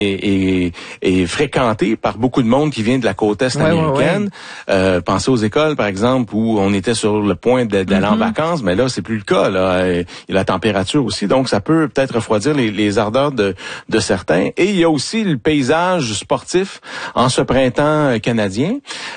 est fréquenté par beaucoup de monde qui vient de la côte est américaine. Pensez aux écoles, par exemple, où on était sur le point d'aller en vacances, mais là, c'est plus le cas. Là. Il y a la température aussi, donc ça peut peut-être refroidir les ardeurs de certains. Et il y a aussi le paysage sportif en ce printemps canadien.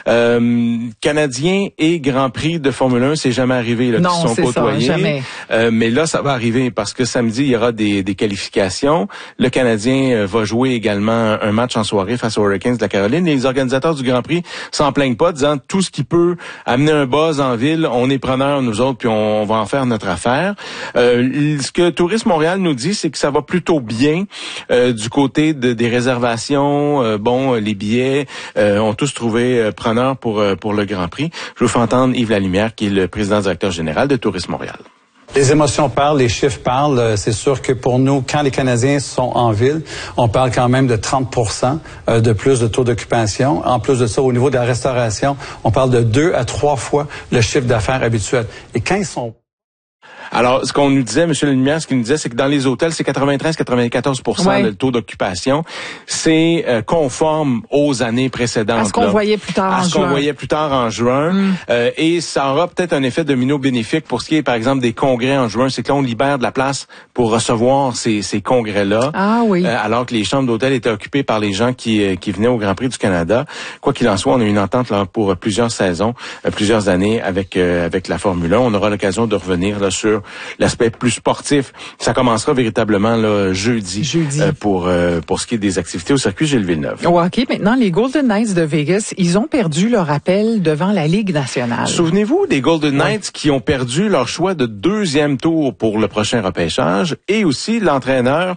Canadien et Grand Prix de Formule 1, c'est jamais arrivé là, qu'ils sont côtoyés. Ça, jamais. Mais là, ça va arriver parce que samedi, il y aura des qualifications. Le Canadien va jouer également un match en soirée face aux Hurricanes de la Caroline. Les organisateurs du Grand Prix s'en plaignent pas, disant tout ce qui peut amener un buzz en ville, on est preneurs nous autres, puis on va en faire notre affaire. Ce que Tourisme Montréal nous dit, c'est que ça va plutôt bien du côté des réservations. Les billets ont tous trouvé preneurs pour le Grand Prix. Je vous fais entendre Yves Lalumière, qui est le président directeur général de Tourisme Montréal. Les émotions parlent, les chiffres parlent. C'est sûr que pour nous, quand les Canadiens sont en ville, on parle quand même de 30% de plus de taux d'occupation. En plus de ça, au niveau de la restauration, on parle de 2 à 3 fois le chiffre d'affaires habituel. Et quand ils sont... Alors, ce qu'on nous disait, M. Lumière, ce qu'il nous disait, c'est que dans les hôtels, c'est 93-94% le taux d'occupation. C'est conforme aux années précédentes. À ce qu'on voyait plus tard en juin. Et ça aura peut-être un effet domino bénéfique pour ce qui est, par exemple, des congrès en juin. C'est que là, on libère de la place pour recevoir ces congrès-là. Ah oui. Alors que les chambres d'hôtel étaient occupées par les gens qui venaient au Grand Prix du Canada. Quoi qu'il en soit, on a une entente là, pour plusieurs saisons, plusieurs années avec la Formule 1. On aura l'occasion de revenir là sur l'aspect plus sportif. Ça commencera véritablement là, jeudi. Pour ce qui est des activités au circuit Gilles Villeneuve. OK, maintenant, les Golden Knights de Vegas, ils ont perdu leur appel devant la Ligue nationale. Souvenez-vous des Golden Knights qui ont perdu leur choix de 2e tour pour le prochain repêchage et aussi l'entraîneur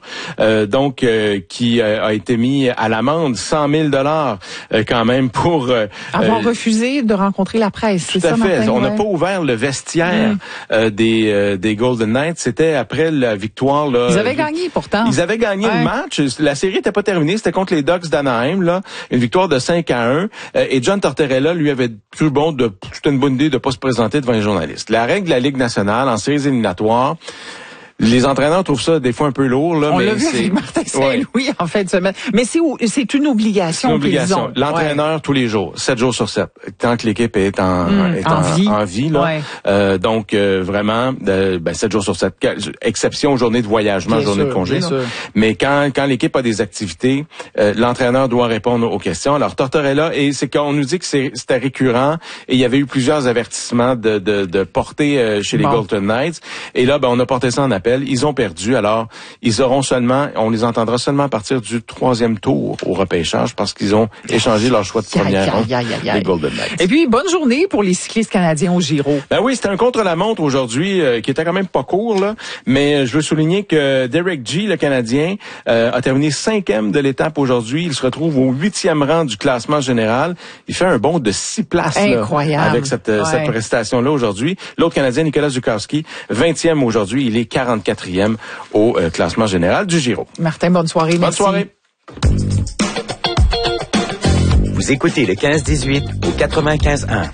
qui a été mis à l'amende $100,000 quand même pour... avoir refusé de rencontrer la presse. Tout à fait. On n'a pas ouvert le vestiaire des Golden Knights. C'était après la victoire. Là, ils avaient gagné pourtant. Ils avaient gagné le match. La série n'était pas terminée. C'était contre les Ducks d'Anaheim. Là, une victoire de 5-1. Et John Tortorella, lui, avait cru c'était une bonne idée de pas se présenter devant les journalistes. La règle de la Ligue nationale en séries éliminatoires, les entraîneurs trouvent ça des fois un peu lourd. Là, on l'a vu avec Martin Saint-Louis en fin de semaine. Mais c'est une obligation. C'est une obligation. L'entraîneur tous les jours, 7 jours sur 7, tant que l'équipe est en vie. Là. Donc vraiment, 7 jours sur 7, exception aux journées de voyagement, journée de congé. Mais quand l'équipe a des activités, l'entraîneur doit répondre aux questions. Alors Tortorella, et c'est qu'on nous dit que c'était récurrent, et il y avait eu plusieurs avertissements de portée chez les Golden Knights. Et là, on a porté ça en appel. Ils ont perdu, alors on les entendra seulement à partir du 3e tour au repêchage parce qu'ils ont échangé leur choix de première ronde, les Golden Knights. Et puis, bonne journée pour les cyclistes canadiens au Giro. Ben oui, c'était un contre-la-montre aujourd'hui qui était quand même pas court, là, mais je veux souligner que Derek G, le Canadien, a terminé 5e de l'étape aujourd'hui. Il se retrouve au 8e rang du classement général. Il fait un bond de 6 places là, avec cette prestation-là aujourd'hui. L'autre Canadien, Nicolas Zukowski, 20e aujourd'hui. Il est 44e au classement général du Giro. Martin, bonne soirée. Bonne soirée. Vous écoutez le 15-18 au 95.1.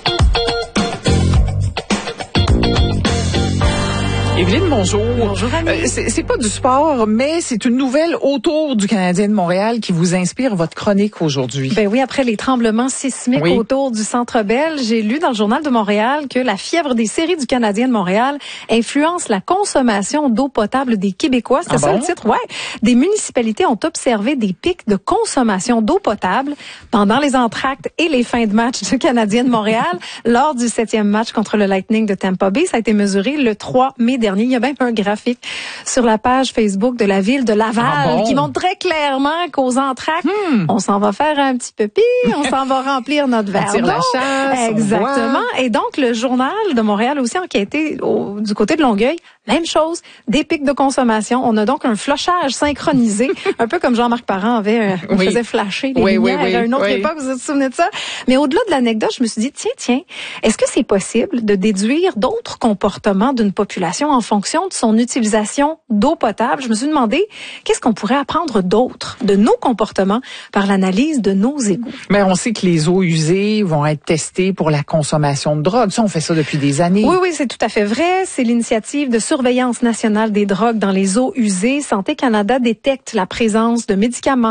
Evelyne, bonjour. Bonjour, Annie. C'est pas du sport, mais c'est une nouvelle autour du Canadien de Montréal qui vous inspire votre chronique aujourd'hui. Ben oui, après les tremblements sismiques autour du Centre Bell, j'ai lu dans le Journal de Montréal que la fièvre des séries du Canadien de Montréal influence la consommation d'eau potable des Québécois. C'est ça le titre? Ouais. Des municipalités ont observé des pics de consommation d'eau potable pendant les entr'actes et les fins de match du Canadien de Montréal lors du 7e match contre le Lightning de Tampa Bay. Ça a été mesuré le 3 mai dernier. Il y a même un graphique sur la page Facebook de la ville de Laval qui montre très clairement qu'aux entr'actes, on s'en va faire un petit peu pire, on s'en va remplir notre verre d'eau. La chasse, exactement. Et donc, le Journal de Montréal aussi enquêté du côté de Longueuil. Même chose, des pics de consommation. On a donc un flochage synchronisé, un peu comme Jean-Marc Parent avait faisait flasher les lumières à une autre époque. Vous vous souvenez de ça? Mais au-delà de l'anecdote, je me suis dit, tiens, est-ce que c'est possible de déduire d'autres comportements d'une population en fonction de son utilisation d'eau potable. Je me suis demandé, qu'est-ce qu'on pourrait apprendre d'autre de nos comportements par l'analyse de nos égouts? Mais on sait que les eaux usées vont être testées pour la consommation de drogue. Ça, on fait ça depuis des années. Oui, c'est tout à fait vrai. C'est l'initiative de surveillance nationale des drogues dans les eaux usées. Santé Canada détecte la présence de médicaments,